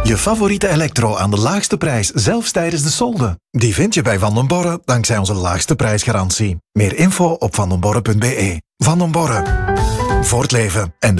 Je favoriete elektro aan de laagste prijs, zelfs tijdens de solde. Die vind je bij Van den Borre dankzij onze laagste prijsgarantie. Meer info op vandenborre.be. Van den Borre. Voor het leven en de